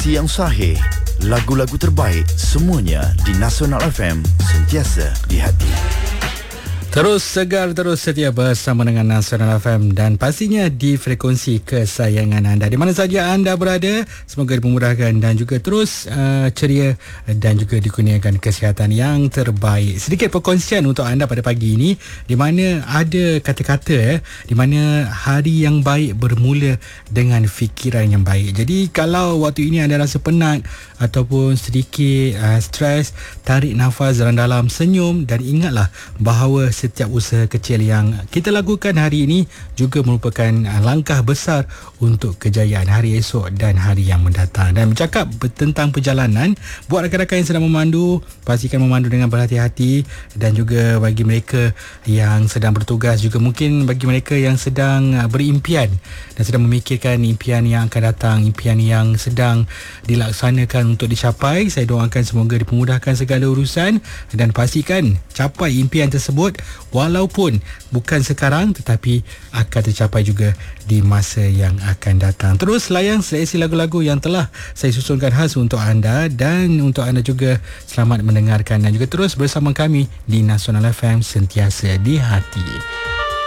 Frekuensi yang sahih. Lagu-lagu terbaik semuanya di Nasional FM, sentiasa di hati. Terus segar, terus setia bersama dengan Nasional FM dan pastinya di frekuensi kesayangan anda. Di mana saja anda berada, semoga dimudahkan dan juga terus ceria dan juga dikurniakan kesihatan yang terbaik. Sedikit perkongsian untuk anda pada pagi ini, di mana ada kata-kata di mana hari yang baik bermula dengan fikiran yang baik. Jadi kalau waktu ini anda rasa penat ataupun sedikit stres, tarik nafas dalam-dalam, senyum dan ingatlah bahawa setiap usaha kecil yang kita lakukan hari ini juga merupakan langkah besar untuk kejayaan hari esok dan hari yang mendatang. Dan bercakap tentang perjalanan, buat rakan-rakan yang sedang memandu, pastikan memandu dengan berhati-hati, dan juga bagi mereka yang sedang bertugas, juga mungkin bagi mereka yang sedang berimpian dan sedang memikirkan impian yang akan datang, impian yang sedang dilaksanakan untuk dicapai, saya doakan semoga dipermudahkan segala urusan dan pastikan capai impian tersebut walaupun bukan sekarang tetapi akan tercapai juga di masa yang akan datang. Terus layan seleksi lagu-lagu yang telah saya susunkan khas untuk anda, dan untuk anda juga selamat mendengarkan dan juga terus bersama kami di Nasional FM, sentiasa di hati.